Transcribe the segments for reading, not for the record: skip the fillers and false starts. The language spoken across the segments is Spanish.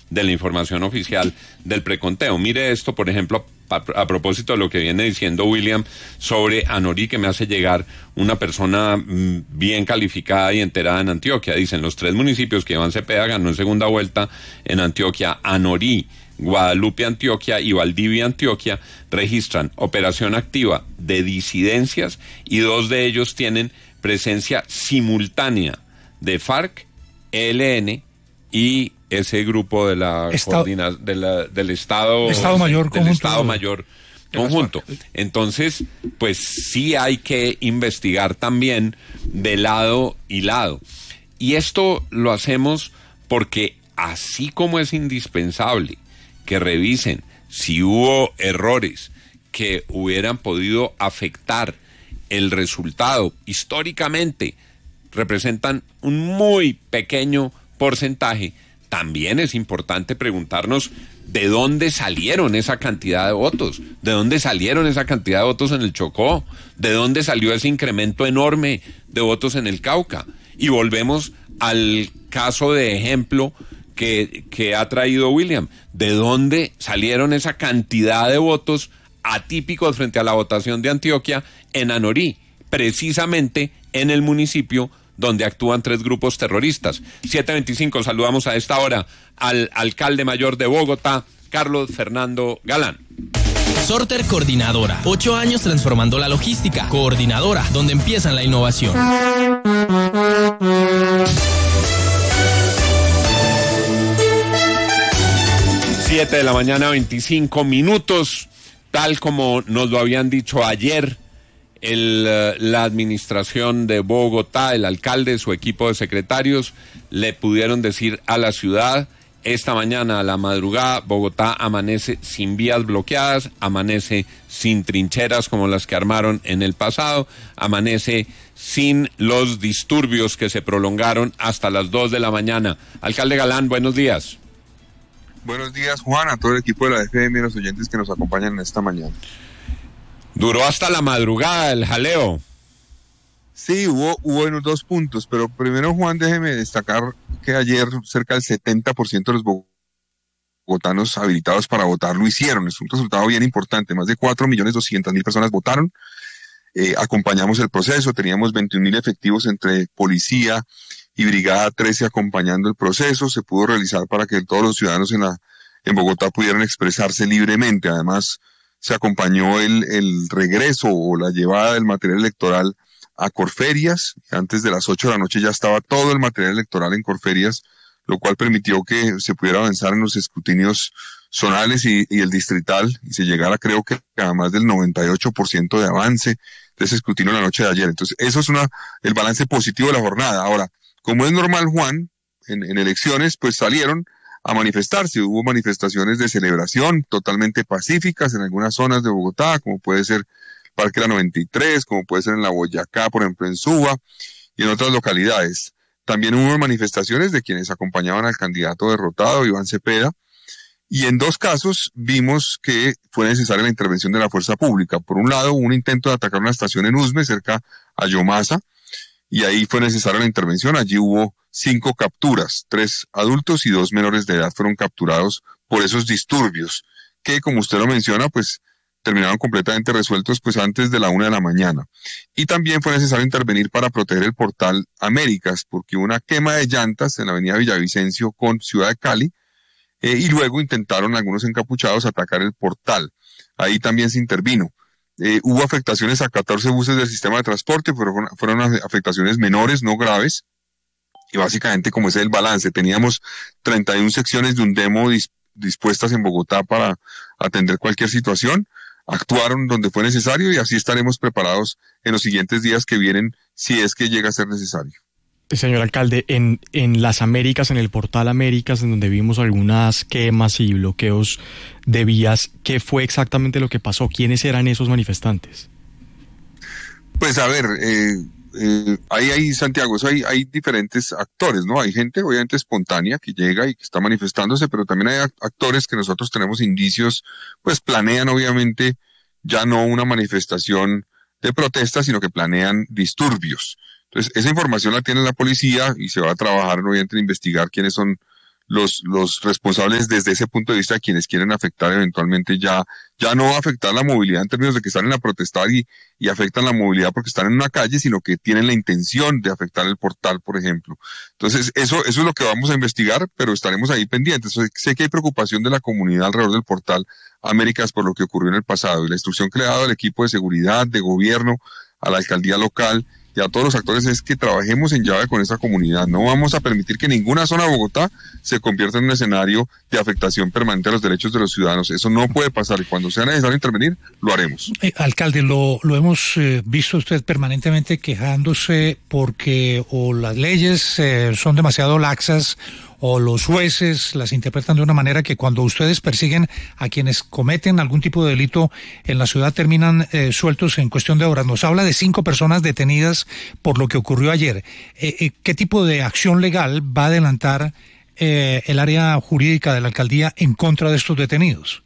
de la información oficial del preconteo. Mire esto, por ejemplo, a propósito de lo que viene diciendo William sobre Anorí, que me hace llegar una persona bien calificada y enterada en Antioquia. Dicen, los 3 municipios que Iván Cepeda ganó en segunda vuelta en Antioquia, Anorí, Guadalupe, Antioquia y Valdivia, Antioquia, registran operación activa de disidencias y 2 de ellos tienen presencia simultánea de FARC, ELN y ese grupo de la del Estado Mayor Conjunto. Entonces, pues sí hay que investigar también de lado y lado. Y esto lo hacemos porque así como es indispensable que revisen si hubo errores que hubieran podido afectar el resultado, históricamente representan un muy pequeño porcentaje, también es importante preguntarnos de dónde salieron esa cantidad de votos, de dónde salieron esa cantidad de votos en el Chocó, de dónde salió ese incremento enorme de votos en el Cauca. Y volvemos al caso de ejemplo que ha traído William, de dónde salieron esa cantidad de votos atípicos frente a la votación de Antioquia en Anorí, precisamente en el municipio donde actúan 3 grupos terroristas. 7:25, saludamos a esta hora al alcalde mayor de Bogotá, Carlos Fernando Galán. Sorter Coordinadora, 8 años transformando la logística. Coordinadora, donde empiezan la innovación. 7 de la mañana, 25 minutos, tal como nos lo habían dicho ayer la administración de Bogotá, el alcalde, su equipo de secretarios, le pudieron decir a la ciudad, esta mañana a la madrugada, Bogotá amanece sin vías bloqueadas, amanece sin trincheras como las que armaron en el pasado, amanece sin los disturbios que se prolongaron hasta las 2 de la mañana. Alcalde Galán, buenos días. Buenos días, Juan, a todo el equipo de la FM y a los oyentes que nos acompañan esta mañana. Duró hasta la madrugada el jaleo. Sí, hubo en 2 puntos, pero primero, Juan, déjeme destacar que ayer cerca del 70% de los bogotanos habilitados para votar lo hicieron. Es un resultado bien importante, más de 4.200.000 personas votaron. Acompañamos el proceso, teníamos 21.000 efectivos entre policía y Brigada 13 acompañando el proceso. Se pudo realizar para que todos los ciudadanos en Bogotá pudieran expresarse libremente. Además, se acompañó el regreso o la llevada del material electoral a Corferias. Antes de las 8 de la noche ya estaba todo el material electoral en Corferias, lo cual permitió que se pudiera avanzar en los escrutinios zonales y el distrital, y se llegara, creo que a más del 98% de avance de ese escrutinio la noche de ayer. Entonces, eso es el balance positivo de la jornada. Ahora, como es normal, Juan, en elecciones, pues salieron a manifestarse. Hubo manifestaciones de celebración totalmente pacíficas en algunas zonas de Bogotá, como puede ser Parque La 93, como puede ser en La Boyacá, por ejemplo, en Suba, y en otras localidades. También hubo manifestaciones de quienes acompañaban al candidato derrotado, Iván Cepeda, y en 2 casos vimos que fue necesaria la intervención de la fuerza pública. Por un lado, hubo un intento de atacar una estación en Usme, cerca a Yomasa, y ahí fue necesaria la intervención. Allí hubo 5 capturas, 3 adultos y 2 menores de edad fueron capturados por esos disturbios, que como usted lo menciona, pues terminaron completamente resueltos pues antes de la 1 de la mañana. Y también fue necesario intervenir para proteger el portal Américas, porque hubo una quema de llantas en la avenida Villavicencio con Ciudad de Cali, y luego intentaron algunos encapuchados atacar el portal. Ahí también se intervino. Hubo afectaciones a 14 buses del sistema de transporte, pero fueron afectaciones menores, no graves. Y básicamente, como ese es el balance, teníamos 31 secciones de Undemo dispuestas en Bogotá para atender cualquier situación. Actuaron donde fue necesario y así estaremos preparados en los siguientes días que vienen si es que llega a ser necesario. Señor alcalde, en las Américas, en el portal Américas, en donde vimos algunas quemas y bloqueos de vías, ¿qué fue exactamente lo que pasó? ¿Quiénes eran esos manifestantes? Pues a ver, ahí Santiago, hay diferentes actores, ¿no? Hay gente obviamente espontánea que llega y que está manifestándose, pero también hay actores que nosotros tenemos indicios, pues planean obviamente ya no una manifestación de protesta, sino que planean disturbios. Entonces, esa información la tiene la policía y se va a trabajar obviamente en investigar quiénes son los responsables desde ese punto de vista de quienes quieren afectar eventualmente ya no va a afectar la movilidad en términos de que salen a protestar y afectan la movilidad porque están en una calle, sino que tienen la intención de afectar el portal, por ejemplo. Entonces, eso es lo que vamos a investigar, pero estaremos ahí pendientes. Sé que hay preocupación de la comunidad alrededor del portal Américas por lo que ocurrió en el pasado, y la instrucción que le ha dado al equipo de seguridad, de gobierno, a la alcaldía local y a todos los actores es que trabajemos en llave con esa comunidad. No vamos a permitir que ninguna zona de Bogotá se convierta en un escenario de afectación permanente a los derechos de los ciudadanos. Eso no puede pasar y cuando sea necesario intervenir, lo haremos. Alcalde, lo hemos visto usted permanentemente quejándose porque o las leyes son demasiado laxas o los jueces las interpretan de una manera que cuando ustedes persiguen a quienes cometen algún tipo de delito en la ciudad terminan sueltos en cuestión de horas. Nos habla de 5 personas detenidas por lo que ocurrió ayer. ¿Qué tipo de acción legal va a adelantar el área jurídica de la alcaldía en contra de estos detenidos?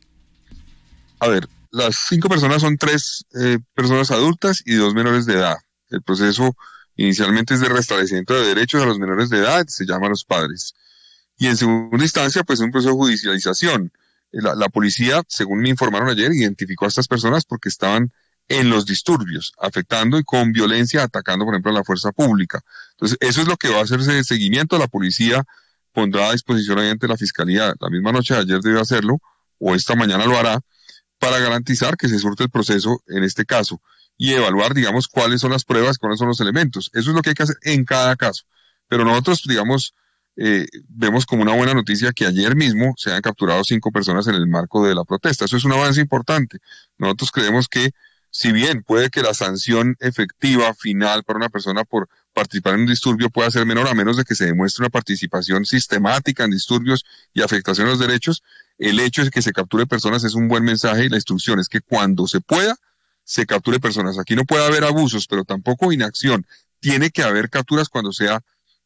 A ver, las 5 personas son 3 personas adultas y 2 menores de edad. El proceso inicialmente es de restablecimiento de derechos a los menores de edad, se llama a los padres. Y en segunda instancia, pues es un proceso de judicialización. La policía, según me informaron ayer, identificó a estas personas porque estaban en los disturbios, afectando y con violencia, atacando, por ejemplo, a la fuerza pública. Entonces, eso es lo que va a hacerse de seguimiento. La policía pondrá a disposición ante la fiscalía, la misma noche de ayer debió hacerlo, o esta mañana lo hará, para garantizar que se surte el proceso en este caso y evaluar, digamos, cuáles son las pruebas, cuáles son los elementos. Eso es lo que hay que hacer en cada caso. Pero nosotros, digamos, vemos como una buena noticia que ayer mismo se han capturado 5 personas en el marco de la protesta. Eso es un avance importante. Nosotros creemos que, si bien puede que la sanción efectiva final para una persona por participar en un disturbio pueda ser menor, a menos de que se demuestre una participación sistemática en disturbios y afectación a los derechos, el hecho de que se capture personas es un buen mensaje, y la instrucción es que cuando se pueda, se capture personas. Aquí no puede haber abusos, pero tampoco inacción. Tiene que haber capturas cuando sea.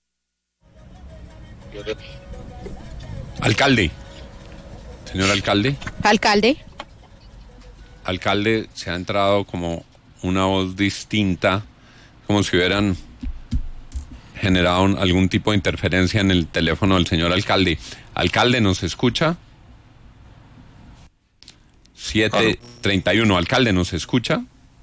Alcalde. Señor alcalde. Alcalde, se ha entrado como una voz distinta, como si hubieran generado algún tipo de interferencia en el teléfono del señor alcalde. Alcalde, ¿nos escucha? 7:31. Alcalde, ¿nos escucha?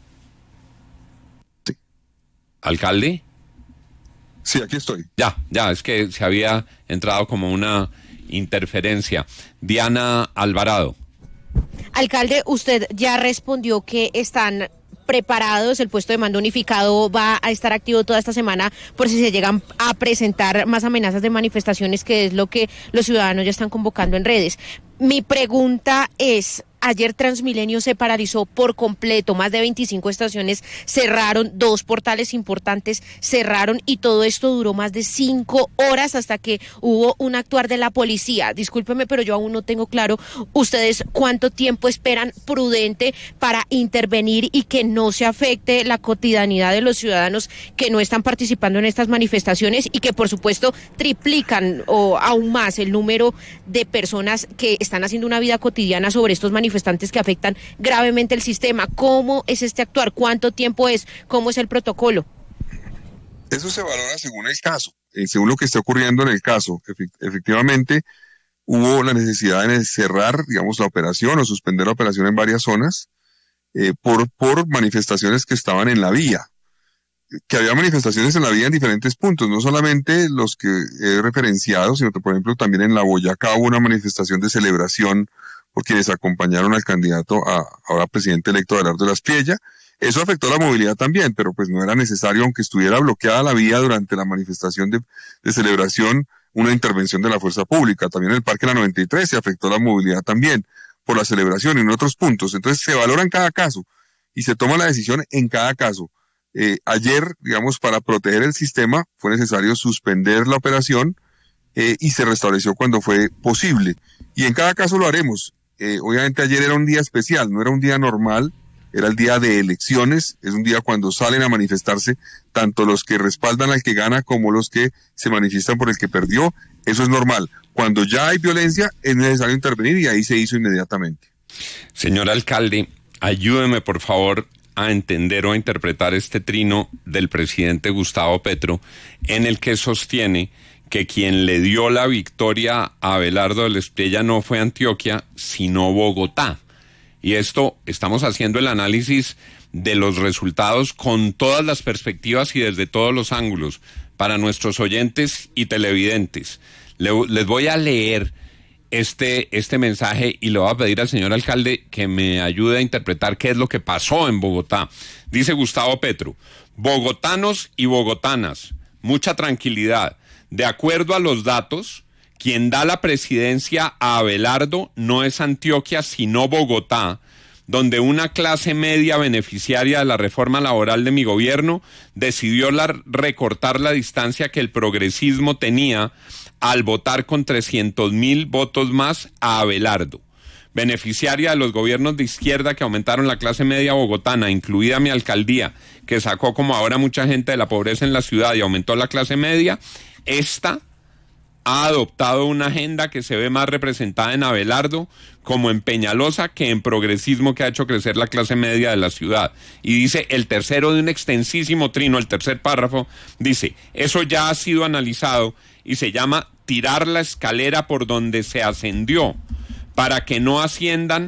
Sí. ¿Alcalde? Sí, aquí estoy. Ya, es que se había entrado como una interferencia. Diana Alvarado. Alcalde, usted ya respondió que están preparados, el puesto de mando unificado va a estar activo toda esta semana por si se llegan a presentar más amenazas de manifestaciones, que es lo que los ciudadanos ya están convocando en redes. Mi pregunta es, ayer Transmilenio se paralizó por completo, más de 25 estaciones cerraron, 2 portales importantes cerraron y todo esto duró más de 5 horas hasta que hubo un actuar de la policía. Discúlpeme, pero yo aún no tengo claro ustedes cuánto tiempo esperan prudente para intervenir y que no se afecte la cotidianidad de los ciudadanos que no están participando en estas manifestaciones y que por supuesto triplican o aún más el número de personas que están haciendo una vida cotidiana sobre estos manifestantes que afectan gravemente el sistema. ¿Cómo es este actuar? ¿Cuánto tiempo es? ¿Cómo es el protocolo? Eso se valora según el caso, según lo que esté ocurriendo en el caso. Efectivamente, hubo la necesidad de cerrar, digamos, la operación o suspender la operación en varias zonas por manifestaciones que estaban en la vía. Que había manifestaciones en la vía en diferentes puntos, no solamente los que he referenciado, sino que, por ejemplo, también en La Boyacá hubo una manifestación de celebración por quienes acompañaron al candidato ahora presidente electo Abelardo Laspiella. Eso afectó la movilidad también, pero pues no era necesario, aunque estuviera bloqueada la vía durante la manifestación de celebración, una intervención de la fuerza pública. También en el Parque La 93 se afectó la movilidad también por la celebración y en otros puntos. Entonces se valora en cada caso y se toma la decisión en cada caso. Ayer, digamos, para proteger el sistema fue necesario suspender la operación y se restableció cuando fue posible. Y en cada caso lo haremos. Obviamente ayer era un día especial, no era un día normal, era el día de elecciones, es un día cuando salen a manifestarse tanto los que respaldan al que gana como los que se manifiestan por el que perdió. Eso es normal. Cuando ya hay violencia es necesario intervenir y ahí se hizo inmediatamente. Señor alcalde, ayúdeme por favor a entender o a interpretar este trino del presidente Gustavo Petro en el que sostiene que quien le dio la victoria a Abelardo del Espriella no fue Antioquia, sino Bogotá. Y esto, estamos haciendo el análisis de los resultados con todas las perspectivas y desde todos los ángulos para nuestros oyentes y televidentes. Les voy a leer este mensaje y le voy a pedir al señor alcalde que me ayude a interpretar qué es lo que pasó en Bogotá. Dice Gustavo Petro: bogotanos y bogotanas, mucha tranquilidad. De acuerdo a los datos, quien da la presidencia a Abelardo no es Antioquia, sino Bogotá, donde una clase media beneficiaria de la reforma laboral de mi gobierno decidió recortar la distancia que el progresismo tenía al votar con 300.000 votos más a Abelardo. Beneficiaria de los gobiernos de izquierda que aumentaron la clase media bogotana, incluida mi alcaldía, que sacó como ahora mucha gente de la pobreza en la ciudad y aumentó la clase media, esta ha adoptado una agenda que se ve más representada en Abelardo como en Peñalosa que en progresismo que ha hecho crecer la clase media de la ciudad. Y dice el tercero de un extensísimo trino, el tercer párrafo, dice: eso ya ha sido analizado y se llama tirar la escalera por donde se ascendió para que no asciendan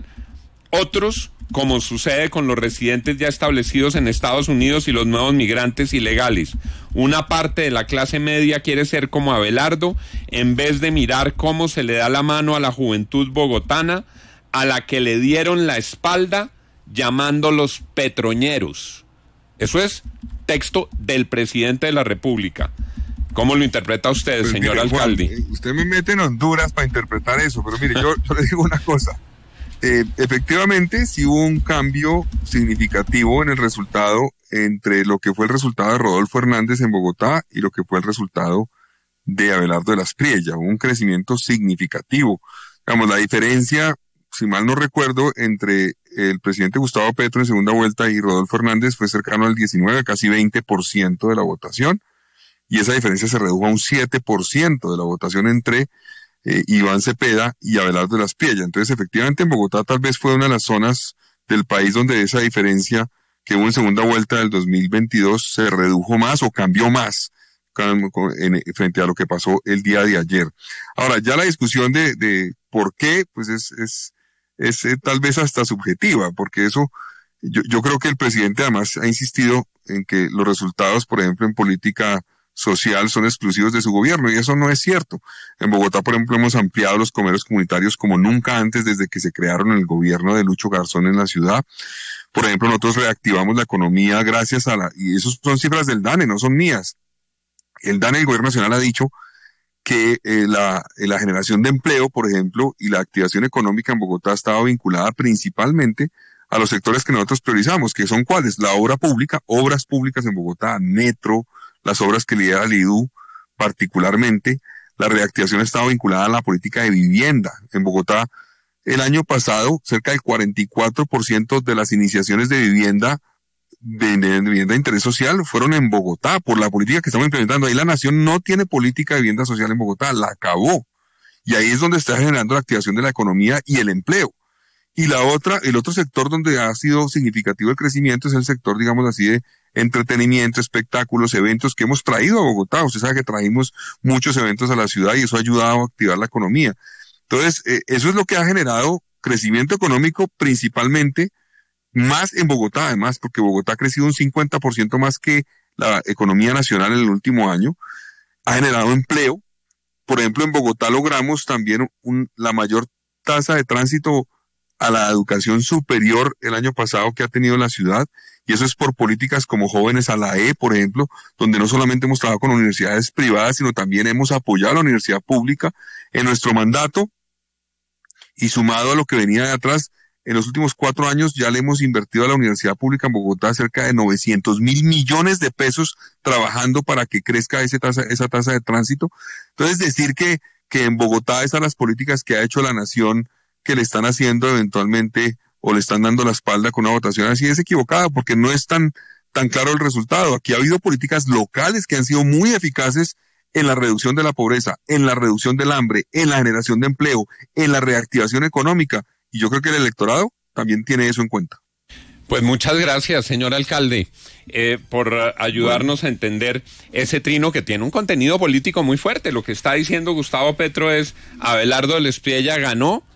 otros, como sucede con los residentes ya establecidos en Estados Unidos y los nuevos migrantes ilegales. Una parte de la clase media quiere ser como Abelardo, en vez de mirar cómo se le da la mano a la juventud bogotana, a la que le dieron la espalda llamándolos petroñeros. Eso es texto del presidente de la República. ¿Cómo lo interpreta usted, pues señor alcalde? Juan, usted me mete en Honduras para interpretar eso, pero mire, yo le digo una cosa. Efectivamente, sí hubo un cambio significativo en el resultado entre lo que fue el resultado de Rodolfo Hernández en Bogotá y lo que fue el resultado de Abelardo de la Espriella. Hubo un crecimiento significativo. Digamos, la diferencia, si mal no recuerdo, entre el presidente Gustavo Petro en segunda vuelta y Rodolfo Hernández fue cercano al 19, casi 20% de la votación, y esa diferencia se redujo a un 7% de la votación entre Iván Cepeda y Abelardo de la Espriella. Entonces, efectivamente, en Bogotá tal vez fue una de las zonas del país donde esa diferencia que hubo en segunda vuelta del 2022 se redujo más o cambió más frente a lo que pasó el día de ayer. Ahora, ya la discusión de por qué, pues es tal vez hasta subjetiva, porque eso, yo creo que el presidente además ha insistido en que los resultados, por ejemplo, en política social son exclusivos de su gobierno, y eso no es cierto. En Bogotá, por ejemplo, hemos ampliado los comercios comunitarios como nunca antes desde que se crearon en el gobierno de Lucho Garzón en la ciudad. Por ejemplo, nosotros reactivamos la economía gracias y eso son cifras del DANE, no son mías. El DANE, el gobierno nacional, ha dicho que la generación de empleo, por ejemplo, y la activación económica en Bogotá ha estado vinculada principalmente a los sectores que nosotros priorizamos, que son ¿cuáles? La obra pública, obras públicas en Bogotá, metro, las obras que lidera el IDU particularmente. La reactivación ha estado vinculada a la política de vivienda. En Bogotá, el año pasado, cerca del 44% de las iniciaciones de vivienda de interés social fueron en Bogotá, por la política que estamos implementando. Ahí la nación no tiene política de vivienda social en Bogotá, la acabó. Y ahí es donde está generando la activación de la economía y el empleo. Y el otro sector donde ha sido significativo el crecimiento es el sector, digamos así, de entretenimiento, espectáculos, eventos que hemos traído a Bogotá. Usted sabe que trajimos muchos eventos a la ciudad y eso ha ayudado a activar la economía. Entonces, eso es lo que ha generado crecimiento económico principalmente, más en Bogotá además, porque Bogotá ha crecido un 50% más que la economía nacional en el último año. Ha generado empleo. Por ejemplo, en Bogotá logramos también la mayor tasa de tránsito a la educación superior el año pasado que ha tenido la ciudad, y eso es por políticas como Jóvenes a la E, por ejemplo, donde no solamente hemos trabajado con universidades privadas, sino también hemos apoyado a la universidad pública en nuestro mandato, y sumado a lo que venía de atrás, en los últimos 4 años ya le hemos invertido a la universidad pública en Bogotá cerca de 900.000 millones de pesos trabajando para que crezca esa tasa de tránsito. Entonces, decir que en Bogotá esas las políticas que ha hecho la nación que le están haciendo eventualmente o le están dando la espalda con una votación así es equivocada, porque no es tan claro el resultado. Aquí ha habido políticas locales que han sido muy eficaces en la reducción de la pobreza, en la reducción del hambre, en la generación de empleo, en la reactivación económica, y yo creo que el electorado también tiene eso en cuenta. Pues muchas gracias, señor alcalde, por ayudarnos a entender ese trino que tiene un contenido político muy fuerte. Lo que está diciendo Gustavo Petro es: Abelardo Lespriella ganó